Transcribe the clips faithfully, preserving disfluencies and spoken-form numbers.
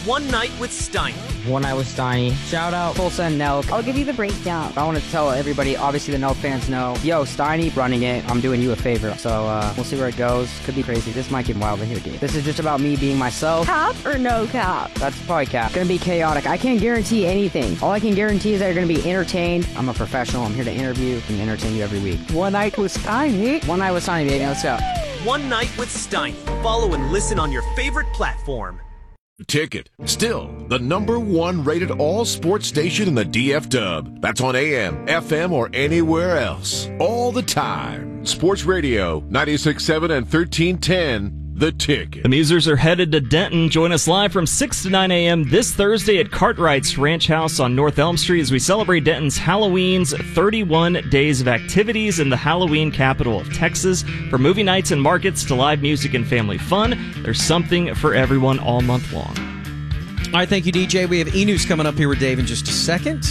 One Night with Steiny. One Night with Steiny. Shout out Tulsa and Nelk. I'll give you the breakdown. I want to tell everybody, obviously the Nelk fans know, yo, Steiny running it, I'm doing you a favor. So uh, we'll see where it goes. Could be crazy. This might get wild in here, dude. This is just about me being myself. Cap or no cap? That's probably cap. Gonna be chaotic. I can't guarantee anything. All I can guarantee is that you're gonna be entertained. I'm a professional. I'm here to interview and entertain you every week. One Night with Steiny. One Night with Steiny, baby. Let's go. One Night with Steiny. Follow and listen on your favorite platform. Ticket. Still the number one rated all sports station in the D F Dub. That's on A M, F M, or anywhere else. All the time. Sports Radio, ninety-six point seven and thirteen ten. The Ticket. The Musers are headed to Denton. Join us live from six to nine a.m. this Thursday at Cartwright's Ranch House on North Elm Street as we celebrate Denton's Halloween's thirty-one days of activities in the Halloween capital of Texas. From movie nights and markets to live music and family fun, there's something for everyone all month long. All right, thank you, D J. We have E-News coming up here with Dave in just a second.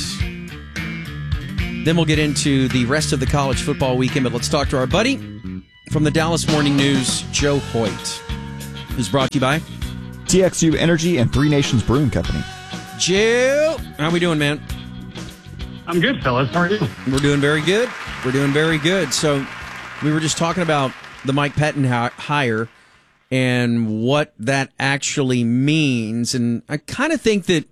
Then we'll get into the rest of the college football weekend, but let's talk to our buddy from the Dallas Morning News, Joe Hoyt, who's brought to you by T X U Energy and Three Nations Brewing Company. Joe, how we doing, man? I'm good, fellas. How are you? We're doing very good. We're doing very good. So we were just talking about the Mike Pettin hire and what that actually means. And I kind of think that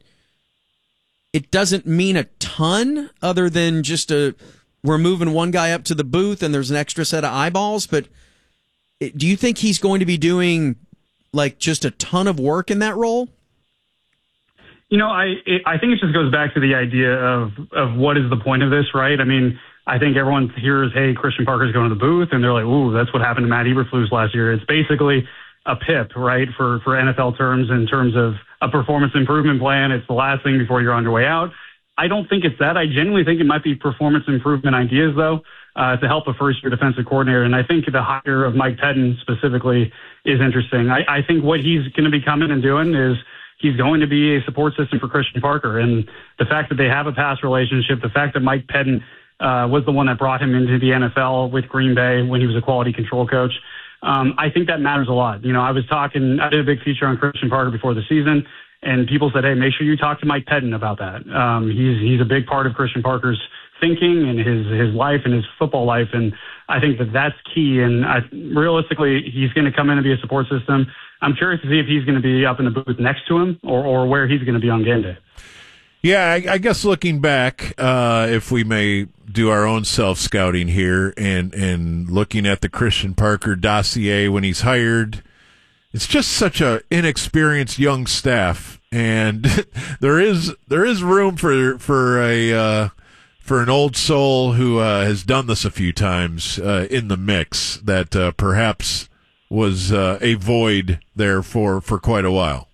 it doesn't mean a ton other than just a we're moving one guy up to the booth and there's an extra set of eyeballs. But do you think he's going to be doing like just a ton of work in that role? You know, I it, I think it just goes back to the idea of, of what is the point of this, right? I mean, I think everyone hears, hey, Christian Parker's going to the booth, and they're like, ooh, that's what happened to Matt Eberflus last year. It's basically a P I P, right, for, for N F L terms in terms of a performance improvement plan. It's the last thing before you're on your way out. I don't think it's that. I genuinely think it might be performance improvement ideas, though, uh, to help a first-year defensive coordinator. And I think the hire of Mike Pettin specifically is interesting. I, I think what he's going to be coming and doing is he's going to be a support system for Christian Parker. And the fact that they have a past relationship, the fact that Mike Pettin uh, was the one that brought him into the N F L with Green Bay when he was a quality control coach, um, I think that matters a lot. You know, I was talking, I did a big feature on Christian Parker before the season, and people said, hey, make sure you talk to Mike Pettin about that. Um, he's he's a big part of Christian Parker's thinking and his, his life and his football life. And I think that that's key. And I, realistically, he's going to come in and be a support system. I'm curious to see if he's going to be up in the booth next to him or, or where he's going to be on game day. Yeah, I, I guess looking back, uh, if we may do our own self-scouting here and, and looking at the Christian Parker dossier when he's hired, it's just such a inexperienced young staff, and there is there is room for for a uh, for an old soul who uh, has done this a few times uh, in the mix that uh, perhaps was uh, a void there for, for quite a while.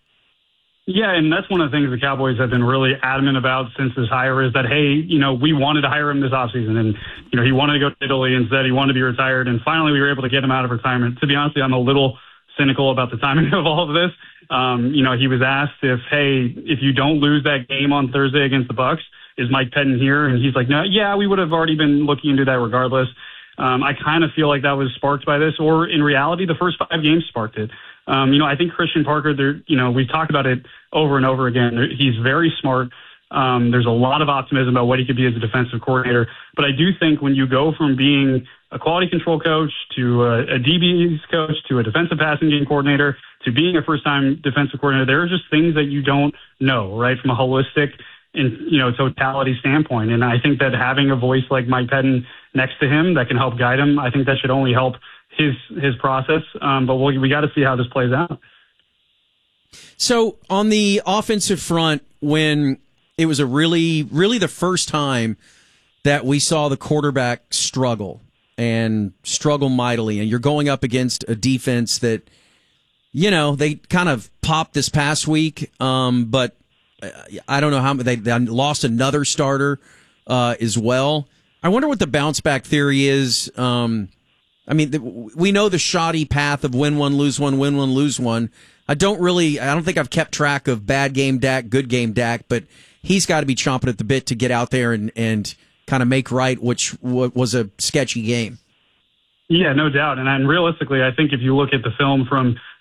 Yeah, and that's one of the things the Cowboys have been really adamant about since this hire is that, hey, you know, we wanted to hire him this offseason, and, you know, he wanted to go to Italy instead. He wanted to be retired, and finally we were able to get him out of retirement. To be honest, I'm a little cynical about the timing of all of this. Um, you know, he was asked if, hey, if you don't lose that game on Thursday against the Bucs, is Mike Pettin here? And he's like, no, yeah, we would have already been looking into that regardless. Um, I kind of feel like that was sparked by this, or in reality, the first five games sparked it. Um, you know, I think Christian Parker, there, you know, we've talked about it over and over again. He's very smart. Um, there's a lot of optimism about what he could be as a defensive coordinator. But I do think when you go from being a quality control coach to a, a D B's coach to a defensive passing game coordinator to being a first-time defensive coordinator, there are just things that you don't know, right, from a holistic and, you know, totality standpoint. And I think that having a voice like Mike Pettin next to him that can help guide him, I think that should only help his his process. Um, but we'll, we got to see how this plays out. So on the offensive front, when it was a really, really the first time that we saw the quarterback struggle and struggle mightily, and you're going up against a defense that, you know, they kind of popped this past week, um, but I don't know how they, they lost another starter uh, as well. I wonder what the bounce back theory is. Um, I mean, the, we know the shoddy path of win one, lose one, win one, lose one. I don't really, I don't think I've kept track of bad game Dak, good game Dak, but he's got to be chomping at the bit to get out there and, and kind of make right, which was a sketchy game. Yeah, no doubt. And, and realistically, I think if you look at the film from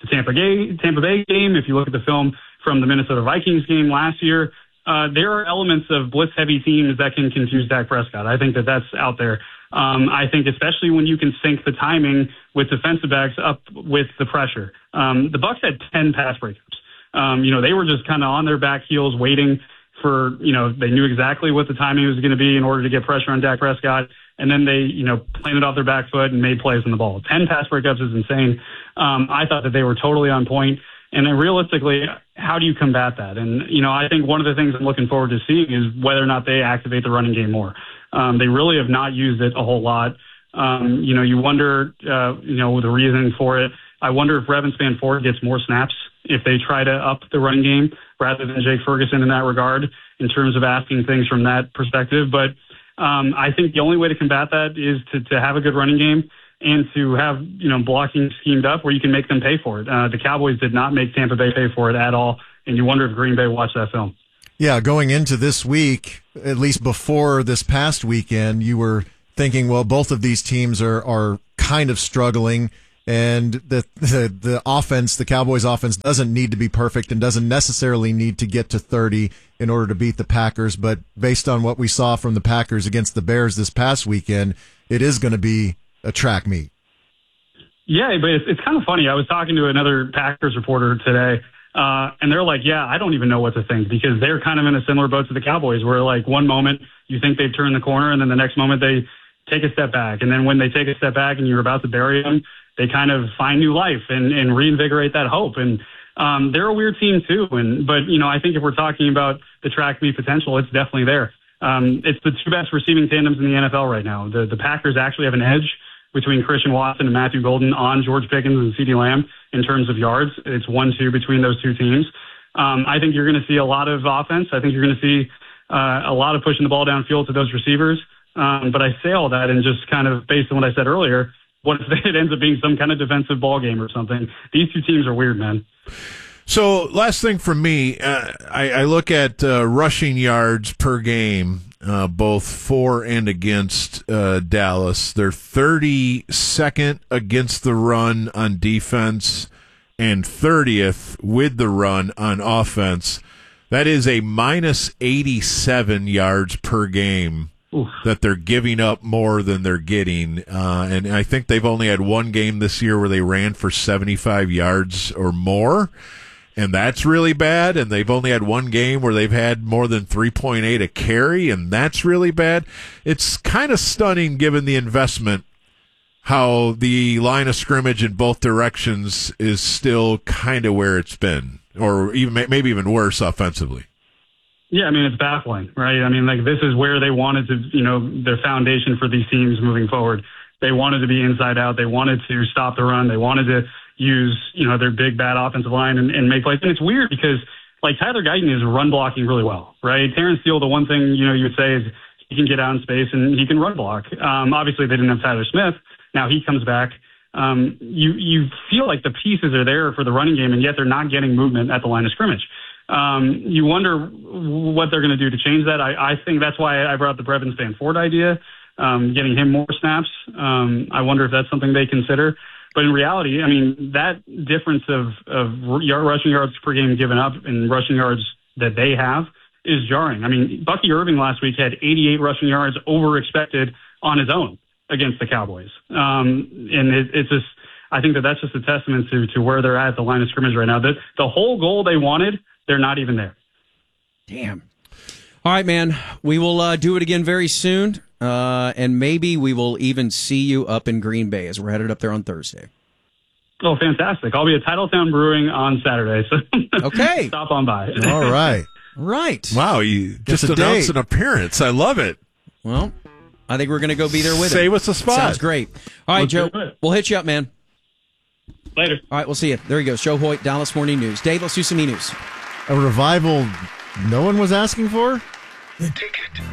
the Tampa Bay, Tampa Bay game, if you look at the film from the Minnesota Vikings game last year, uh, there are elements of blitz-heavy teams that can confuse Dak Prescott. I think that that's out there. Um, I think especially when you can sync the timing with defensive backs up with the pressure. Um, the Bucs had ten pass breakups. Um, you know, they were just kind of on their back heels waiting for, you know, they knew exactly what the timing was going to be in order to get pressure on Dak Prescott. And then they, you know, planted off their back foot and made plays on the ball. ten pass breakups is insane. Um, I thought that they were totally on point. And then realistically, how do you combat that? And, you know, I think one of the things I'm looking forward to seeing is whether or not they activate the running game more. Um, they really have not used it a whole lot. Um, you know, you wonder, uh, you know, the reason for it. I wonder if Revan Spanford gets more snaps if they try to up the running game rather than Jake Ferguson in that regard in terms of asking things from that perspective. But um, I think the only way to combat that is to, to have a good running game and to have, you know, blocking schemed up where you can make them pay for it. Uh, the Cowboys did not make Tampa Bay pay for it at all, and you wonder if Green Bay watched that film. Yeah, going into this week, at least before this past weekend, you were thinking, well, both of these teams are, are kind of struggling, and the, the the offense, the Cowboys offense, doesn't need to be perfect and doesn't necessarily need to get to thirty in order to beat the Packers. But based on what we saw from the Packers against the Bears this past weekend, it is going to be a track meet. Yeah, but it's, it's kind of funny. I was talking to another Packers reporter today, uh, and they're like, yeah, I don't even know what to think because they're kind of in a similar boat to the Cowboys where, like, one moment you think they've turned the corner and then the next moment they take a step back. And then when they take a step back and you're about to bury them, they kind of find new life and, and reinvigorate that hope. And um, they're a weird team too. And but, you know, I think if we're talking about the track meet potential, it's definitely there. Um, it's the two best receiving tandems in the N F L right now. The, the Packers actually have an edge between Christian Watson and Matthew Golden on George Pickens and CeeDee Lamb in terms of yards. It's one two between those two teams. Um, I think you're going to see a lot of offense. I think you're going to see uh, a lot of pushing the ball downfield to those receivers. Um, but I say all that and just kind of based on what I said earlier, what if it ends up being some kind of defensive ball game or something? These two teams are weird, man. So last thing from me, uh, I, I look at uh, rushing yards per game, uh, both for and against uh, Dallas. They're thirty-second against the run on defense and thirtieth with the run on offense. That is a minus eighty-seven yards per game. Oof. That they're giving up more than they're getting. Uh, and I think they've only had one game this year where they ran for seventy-five yards or more. And that's really bad. And they've only had one game where they've had more than three point eight a carry. And that's really bad. It's kind of stunning given the investment, how the line of scrimmage in both directions is still kind of where it's been, or even maybe even worse offensively. Yeah, I mean, it's baffling, right? I mean, like, this is where they wanted to, you know, their foundation for these teams moving forward. They wanted to be inside out. They wanted to stop the run. They wanted to use, you know, their big, bad offensive line and, and make plays. And it's weird because, like, Tyler Guyton is run blocking really well, right? Terrence Steele, the one thing, you know, you would say is he can get out in space and he can run block. Um, obviously, they didn't have Tyler Smith. Now he comes back. Um, you, you feel like the pieces are there for the running game, and yet they're not getting movement at the line of scrimmage. Um, you wonder what they're going to do to change that. I, I think that's why I brought up the Revan Spanford idea, um, getting him more snaps. Um, I wonder if that's something they consider. But in reality, I mean, that difference of, of yard, rushing yards per game given up and rushing yards that they have is jarring. I mean, Bucky Irving last week had eighty-eight rushing yards over expected on his own against the Cowboys. Um, and it, it's just, I think that that's just a testament to, to where they're at at the line of scrimmage right now. The, the whole goal they wanted, they're not even there. Damn. All right, man. We will uh, do it again very soon, uh, and maybe we will even see you up in Green Bay as we're headed up there on Thursday. Oh, fantastic. I'll be at Titletown Brewing on Saturday, so okay. Stop on by. All right. Right. Wow, you just announced an appearance. I love it. Well, I think we're going to go be there with Say him. what's the spot. Sounds great. All right, Let's Joe. do it. We'll hit you up, man. Later. All right, we'll see you. There he goes. Joe Hoyt, Dallas Morning News. Dave, let's do some e-news. A revival no one was asking for? The ticket.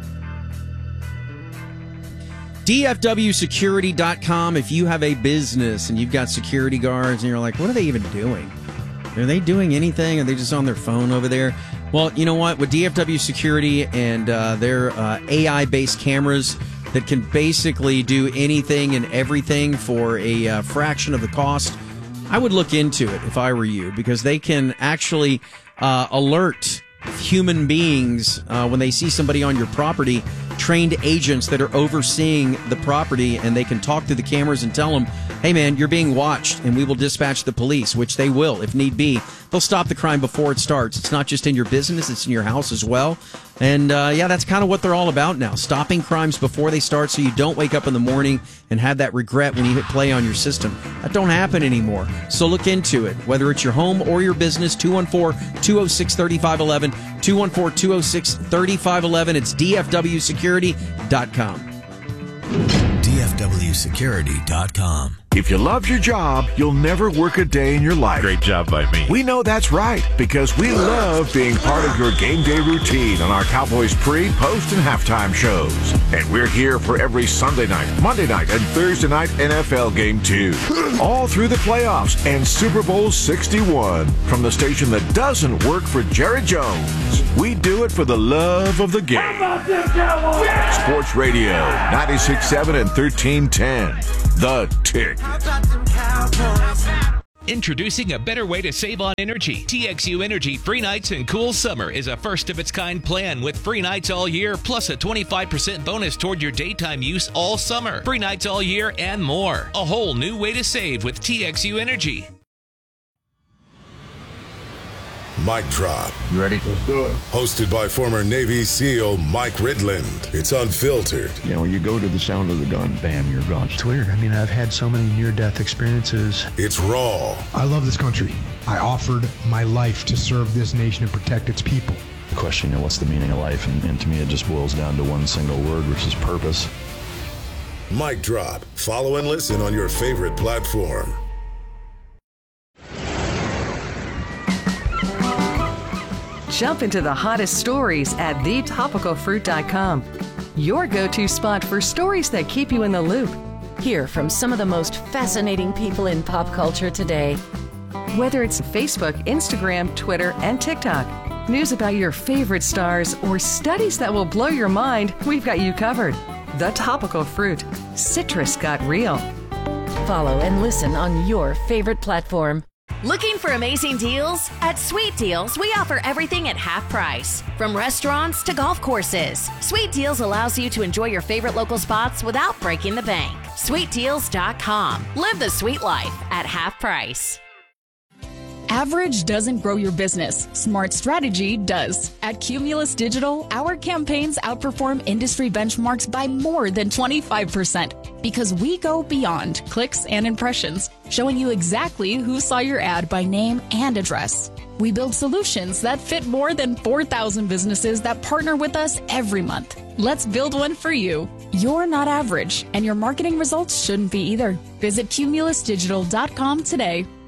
D F W security dot com. If you have a business and you've got security guards and you're like, what are they even doing? Are they doing anything? Are they just on their phone over there? Well, you know what? With D F W Security and uh, their uh, A I-based cameras that can basically do anything and everything for a uh, fraction of the cost, I would look into it if I were you, because they can actually uh, alert human beings uh, when they see somebody on your property, trained agents that are overseeing the property, and they can talk through the cameras and tell them, hey man, you're being watched, and we will dispatch the police, which they will if need be. They'll stop the crime before it starts. It's not just in your business, it's in your house as well. And uh, yeah, that's kind of what they're all about now, stopping crimes before they start so you don't wake up in the morning and have that regret when you hit play on your system. That don't happen anymore. So look into it, whether it's your home or your business. Two one four, two oh six, three five one one, two one four, two oh six, three five one one. It's D F W security dot com. D F W security dot com. If you love your job, you'll never work a day in your life. Great job by me. We know that's right, because we love being part of your game day routine on our Cowboys pre, post, and halftime shows. And we're here for every Sunday night, Monday night, and Thursday night N F L game too. All through the playoffs and Super Bowl sixty-one. From the station that doesn't work for Jerry Jones. We do it for the love of the game. Sports Radio, ninety-six point seven and thirteen ten. The Tick. Introducing a better way to save on energy. T X U Energy Free Nights and Cool Summer is a first-of-its-kind plan with free nights all year, plus a twenty-five percent bonus toward your daytime use all summer. Free nights all year and more. A whole new way to save with T X U Energy. Mic Drop. You ready? Let's do it. Hosted by former Navy SEAL Mike Ridland. It's unfiltered. You know, you go to the sound of the gun, bam, you're gone. It's weird. I mean, I've had so many near-death experiences. It's raw. I love this country. I offered my life to serve this nation and protect its people. The question, you know, what's the meaning of life? And, and to me, it just boils down to one single word, which is purpose. Mic Drop. Follow and listen on your favorite platform. Jump into the hottest stories at the topical fruit dot com. Your go-to spot for stories that keep you in the loop. Hear from some of the most fascinating people in pop culture today. Whether it's Facebook, Instagram, Twitter, and TikTok, news about your favorite stars, or studies that will blow your mind, we've got you covered. The Topical Fruit. Citrus got real. Follow and listen on your favorite platform. Looking for amazing deals? At Sweet Deals, we offer everything at half price. From restaurants to golf courses, Sweet Deals allows you to enjoy your favorite local spots without breaking the bank. sweet deals dot com. Live the sweet life at half price. Average doesn't grow your business. Smart strategy does. At Cumulus Digital, our campaigns outperform industry benchmarks by more than twenty-five percent because we go beyond clicks and impressions, showing you exactly who saw your ad by name and address. We build solutions that fit more than four thousand businesses that partner with us every month. Let's build one for you. You're not average, and your marketing results shouldn't be either. Visit cumulus digital dot com today.